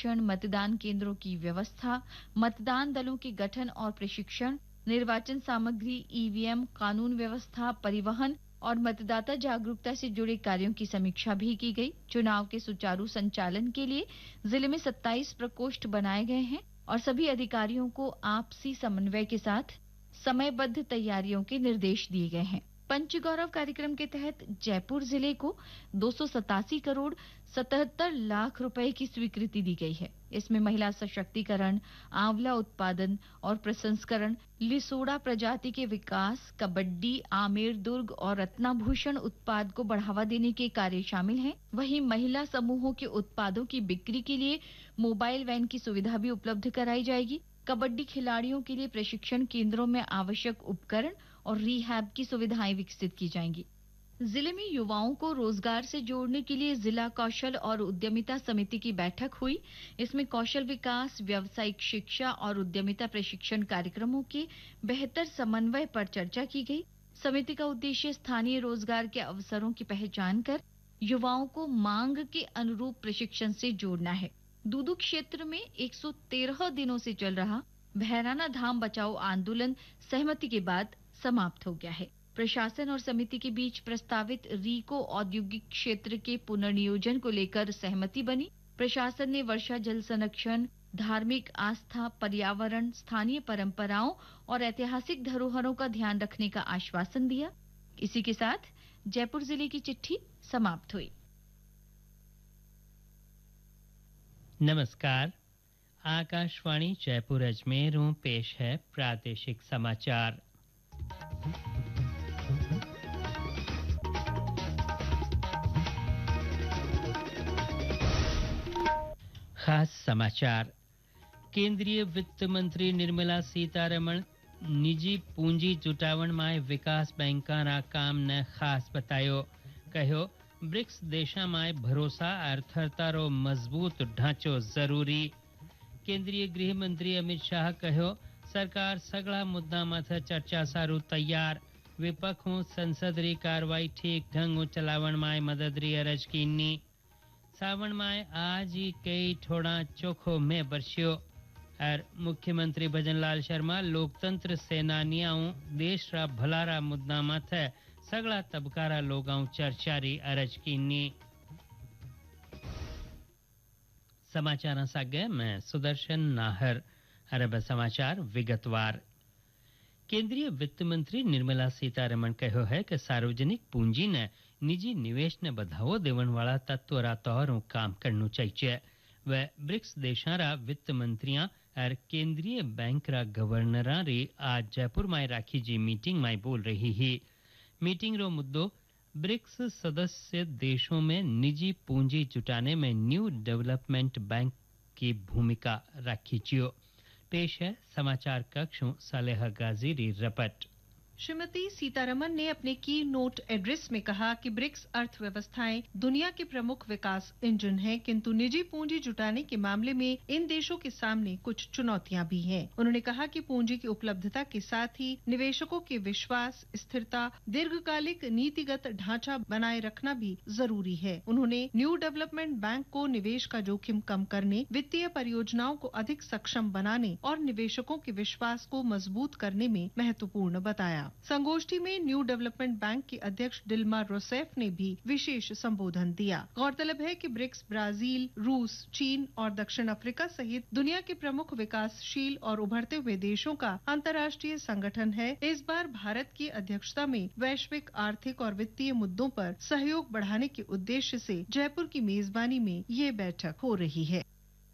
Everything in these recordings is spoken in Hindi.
प्रशिक्षण, मतदान केंद्रों की व्यवस्था, मतदान दलों के गठन और प्रशिक्षण, निर्वाचन सामग्री, ईवीएम, कानून व्यवस्था, परिवहन और मतदाता जागरूकता से जुड़े कार्यों की समीक्षा भी की गई। चुनाव के सुचारू संचालन के लिए जिले में 27 प्रकोष्ठ बनाए गए हैं और सभी अधिकारियों को आपसी समन्वय के साथ समयबद्ध तैयारियों के निर्देश दिए गए हैं। पंचगौरव कार्यक्रम के तहत जयपुर जिले को 287 करोड़ 77 लाख रुपए की स्वीकृति दी गई है। इसमें महिला सशक्तिकरण, आंवला उत्पादन और प्रसंस्करण, लिसोड़ा प्रजाति के विकास, कबड्डी, आमेर दुर्ग और रत्नाभूषण उत्पाद को बढ़ावा देने के कार्य शामिल हैं। वहीं महिला समूहों के उत्पादों की बिक्री के लिए मोबाइल वैन की सुविधा भी उपलब्ध कराई जाएगी। कबड्डी खिलाड़ियों के लिए प्रशिक्षण केंद्रों में आवश्यक उपकरण और रिहैब की सुविधाएं विकसित की जाएंगी। जिले में युवाओं को रोजगार से जोड़ने के लिए जिला कौशल और उद्यमिता समिति की बैठक हुई। इसमें कौशल विकास, व्यावसायिक शिक्षा और उद्यमिता प्रशिक्षण कार्यक्रमों के बेहतर समन्वय पर चर्चा की गई। समिति का उद्देश्य स्थानीय रोजगार के अवसरों की पहचान कर युवाओं को मांग के अनुरूप प्रशिक्षण से जोड़ना है। दूदू क्षेत्र में 113 दिनों से चल रहा भैराना धाम बचाओ आंदोलन सहमति के बाद समाप्त हो गया है। प्रशासन और समिति के बीच प्रस्तावित रीको औद्योगिक क्षेत्र के पुनर्नियोजन को लेकर सहमति बनी। प्रशासन ने वर्षा जल संरक्षण, धार्मिक आस्था, पर्यावरण, स्थानीय परंपराओं और ऐतिहासिक धरोहरों का ध्यान रखने का आश्वासन दिया। इसी के साथ जयपुर जिले की चिट्ठी समाप्त हुई। नमस्कार, आकाशवाणी जयपुर अजमेर पेश है प्रादेशिक समाचार। खास समाचार। केंद्रीय वित्त मंत्री निर्मला सीतारमण निजी पूंजी जुटावण में विकास बैंकाना काम ने खास बतायो। कहो, ब्रिक्स देशा में भरोसा अर्थरतारो मजबूत ढांचो जरूरी। केंद्रीय गृह मंत्री अमित शाह कहो, सरकार सगळा मुद्दा माथे चर्चा सारू तैयार। विपक्षों संसद री कार्रवाई ठीक ढंग चलावण में मददरी अरज कीनी। सावण में आज ही कई ठोड़ा चोखो में बरस्यो। और मुख्यमंत्री भजनलाल शर्मा लोकतंत्र सेनानियाओं देश रा भलारा मुद्दा माथे सगला तबकारा लोगाओं चर्चारी अरज कीनी। समाचार सागे मैं सुदर्शन नाहर। अरब समाचार विगतवार। केंद्रीय वित्त मंत्री निर्मला सीतारमण कहो है कि सार्वजनिक पूंजी ने निजी निवेश ने बढ़ावो देवन वाला तत्व रा तौरों काम करनु चाहिए। वह ब्रिक्स देशारा वित्त मंत्रियां और केंद्रीय बैंक रा गवर्नरा री आज जयपुर में राखी जी मीटिंग में बोल रही ही। मीटिंग रो मुद्दो ब्रिक्स सदस्य देशों में निजी पूंजी जुटाने में न्यू डेवलपमेंट बैंक की भूमिका राखी चियो। पेश है समाचार कक्ष सालेहा गाजी री रपट। श्रीमती सीतारमण ने अपने की नोट एड्रेस में कहा कि ब्रिक्स अर्थव्यवस्थाएं दुनिया के प्रमुख विकास इंजन हैं, किंतु निजी पूंजी जुटाने के मामले में इन देशों के सामने कुछ चुनौतियां भी हैं। उन्होंने कहा कि पूंजी की उपलब्धता के साथ ही निवेशकों के विश्वास, स्थिरता, दीर्घकालिक नीतिगत ढांचा बनाए रखना भी जरूरी है। उन्होंने न्यू डेवलपमेंट बैंक को निवेश का जोखिम कम करने, वित्तीय परियोजनाओं को अधिक सक्षम बनाने और निवेशकों के विश्वास को मजबूत करने में महत्वपूर्ण बताया। संगोष्ठी में न्यू डेवलपमेंट बैंक की अध्यक्ष डिल्मा रोसेफ ने भी विशेष संबोधन दिया। गौरतलब है कि ब्रिक्स ब्राजील, रूस, चीन और दक्षिण अफ्रीका सहित दुनिया के प्रमुख विकासशील और उभरते हुए देशों का अंतर्राष्ट्रीय संगठन है। इस बार भारत की अध्यक्षता में वैश्विक आर्थिक और वित्तीय मुद्दों पर सहयोग बढ़ाने के उद्देश्य से जयपुर की मेजबानी में ये बैठक हो रही है।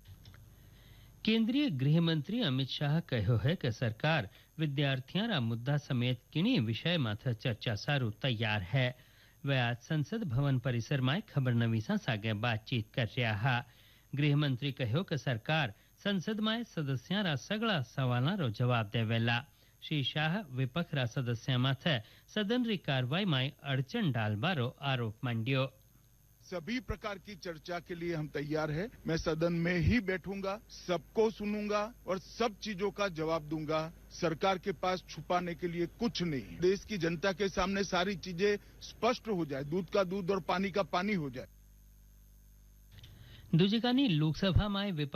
केंद्रीय गृह मंत्री अमित शाह कहो है कि सरकार विद्यार्थियों रा मुद्दा समेत किन्हीं विषय माथे चर्चा सारू तैयार है। वह आज संसद भवन परिसर में खबर नवीसा सागे बातचीत कर रहा है। गृह मंत्री कहो कि सरकार संसद में सदस्यों रा सगला सवालों रो जवाब देवेला। श्री शाह विपक्ष रा सदस्यों माथे सदन री कार्रवाई में अड़चन डालबारो आरोप मांडियो। सभी प्रकार की चर्चा के लिए हम तैयार हैं। मैं सदन में ही बैठूंगा, सबको सुनूंगा और सब चीजों का जवाब दूंगा। सरकार के पास छुपाने के लिए कुछ नहीं। देश की जनता के सामने सारी चीजें स्पष्ट हो जाए, दूध का दूध और पानी का पानी हो जाए। दूजिकानी लोकसभा में